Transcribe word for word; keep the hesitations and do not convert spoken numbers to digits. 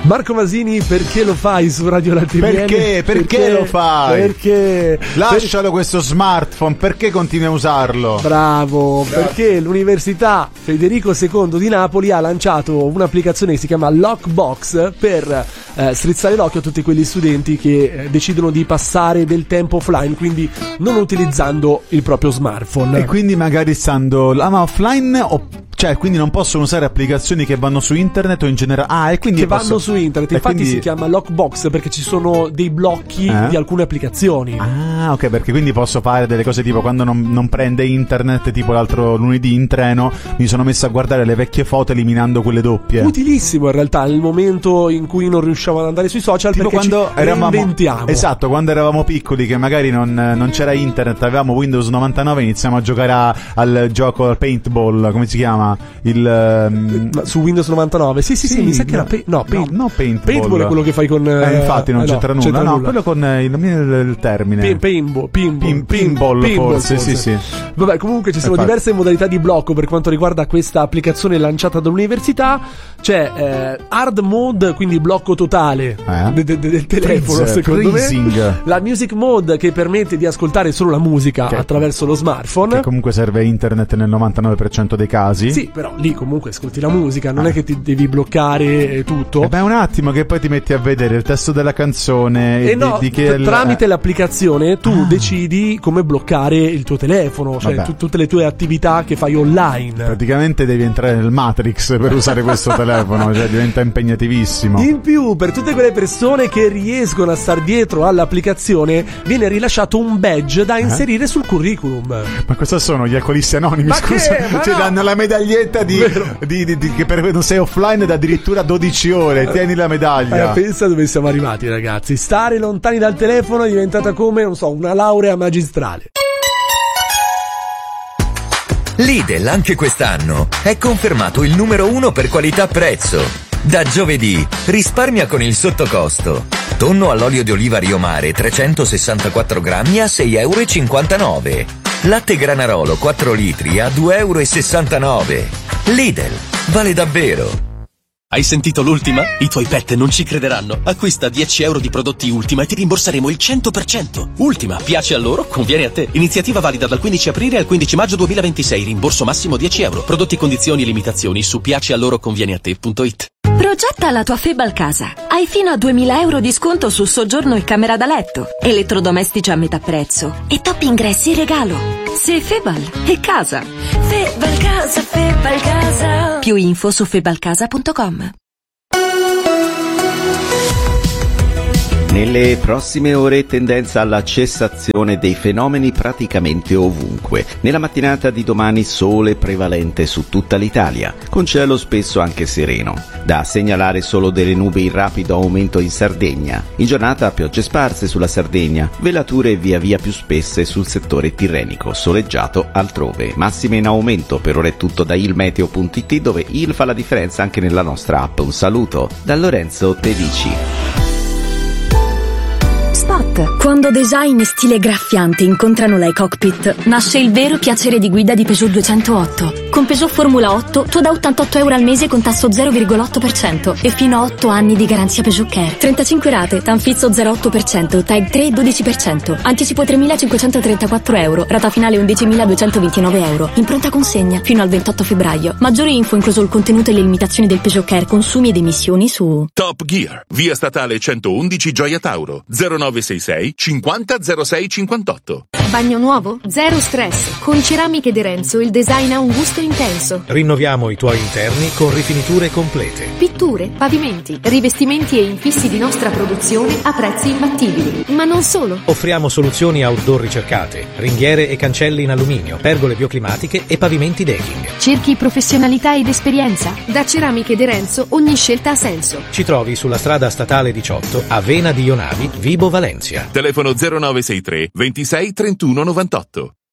Marco Masini, perché lo fai su Radio Latte Viene? Perché? Perché? Perché lo fai? Perché? Lascialo per... questo smartphone, perché continui a usarlo? Bravo, Bravo, perché l'Università Federico secondo di Napoli ha lanciato un'applicazione che si chiama Lockbox per eh, strizzare l'occhio a tutti quegli studenti che eh, decidono di passare del tempo offline, quindi non utilizzando il proprio smartphone. E quindi magari stando ah, ma offline o cioè quindi non possono usare applicazioni che vanno su internet o in generale ah e quindi che posso... vanno su internet, infatti quindi... si chiama Lockbox perché ci sono dei blocchi eh? di alcune applicazioni. Ah, ok, perché quindi posso fare delle cose tipo quando non, non prende internet, tipo l'altro lunedì in treno mi sono messo a guardare le vecchie foto eliminando quelle doppie. Utilissimo in realtà nel momento in cui non riusciamo ad andare sui social, tipo perché quando ci eravamo reinventiamo. Esatto, quando eravamo piccoli che magari non, non c'era internet, avevamo Windows novantanove, iniziamo a giocare a, al gioco al paintball, come si chiama? Il Ma su Windows novantanove? Sì, sì, sì, sì mi sa che no, era pa- no, paint- no, no, paintball. Paintball è quello che fai con eh, infatti non eh, c'entra, no, nulla. c'entra no, nulla. quello con eh, il, il, il termine. P- paintball, pinball, Pin, pinball, pinball forse, forse. sì, sì. Vabbè, comunque ci sono infatti. diverse modalità di blocco per quanto riguarda questa applicazione lanciata dall'università. C'è eh, hard mode, quindi blocco totale eh? de- de- de- del telefono, Freeze, secondo freezing. me. La music mode che permette di ascoltare solo la musica che, attraverso lo smartphone. Che comunque serve internet nel novantanove per cento dei casi. Sì, però lì comunque ascolti la musica, non eh. è che ti devi bloccare tutto. E beh, un attimo che poi ti metti a vedere il testo della canzone e e no, di, di che t- tramite eh. l'applicazione tu ah. decidi come bloccare il tuo telefono, cioè t- tutte le tue attività che fai online. Praticamente devi entrare nel Matrix per usare questo telefono, cioè diventa impegnativissimo. In più, per tutte quelle persone che riescono a star dietro all'applicazione, viene rilasciato un badge da inserire eh? sul curriculum. Ma cosa sono gli alcolisti anonimi? Ma scusa, che? Ma ci no. danno la medaglietta di, di, di, di che per non sei offline da addirittura dodici ore, tieni la medaglia. Eh, pensa dove siamo arrivati, ragazzi. Stare lontani dal telefono è diventata come, non so, una laurea magistrale. Lidl anche quest'anno è confermato il numero uno per qualità-prezzo. Da giovedì risparmia con il sottocosto. Tonno all'olio di oliva Rio Mare trecentosessantaquattro grammi a sei e cinquantanove euro. Latte Granarolo quattro litri a due e sessantanove euro. Lidl, vale davvero. Hai sentito l'ultima? I tuoi pet non ci crederanno. Acquista dieci euro di prodotti Ultima e ti rimborseremo il cento per cento. Ultima, piace a loro, conviene a te. Iniziativa valida dal quindici aprile al quindici maggio duemilaventisei. Rimborso massimo dieci euro. Prodotti, condizioni e limitazioni su piacealoroconvieneate punto it. Progetta la tua Febal casa. Hai fino a duemila euro di sconto su soggiorno e camera da letto, elettrodomestici a metà prezzo e top ingressi in regalo. Se Febal è casa. Febal casa, Febal casa. Più info su febalcasa punto com. Nelle prossime ore tendenza alla cessazione dei fenomeni praticamente ovunque. Nella mattinata di domani sole prevalente su tutta l'Italia, con cielo spesso anche sereno. Da segnalare solo delle nubi in rapido aumento in Sardegna. In giornata piogge sparse sulla Sardegna, velature via via più spesse sul settore tirrenico, soleggiato altrove. Massime in aumento, per ora è tutto da ilmeteo punto it, dove il fa la differenza anche nella nostra app. Un saluto da Lorenzo Tedici. Spot. Quando design e stile graffiante incontrano la e-cockpit, nasce il vero piacere di guida di Peugeot duecentootto. Con Peugeot Formula otto tu da ottantotto euro al mese con tasso zero virgola otto per cento e fino a otto anni di garanzia Peugeot Care. trentacinque rate, Tanfizzo zero virgola otto per cento, Tag tre dodici per cento. Anticipo tremilacinquecentotrentaquattro euro, rata finale undicimiladuecentoventinove euro. In pronta consegna fino al ventotto febbraio. Maggiori info incluso il contenuto e le limitazioni del Peugeot Care, consumi ed emissioni su Top Gear, via statale centoundici Gioia Tauro, zero nove sei sei cinquanta zero sei cinquantotto. Bagno nuovo? Zero stress. Con Ceramiche De Renzo il design ha un gusto intenso. Rinnoviamo i tuoi interni con rifiniture complete. Pitture, pavimenti, rivestimenti e infissi di nostra produzione a prezzi imbattibili. Ma non solo. Offriamo soluzioni outdoor ricercate, ringhiere e cancelli in alluminio, pergole bioclimatiche e pavimenti decking. Cerchi professionalità ed esperienza? Da Ceramiche De Renzo ogni scelta ha senso. Ci trovi sulla strada statale diciotto a Vena di Ionavi, Vibo Valencia. Telefono zero nove sei tre ventisei trentuno novantotto.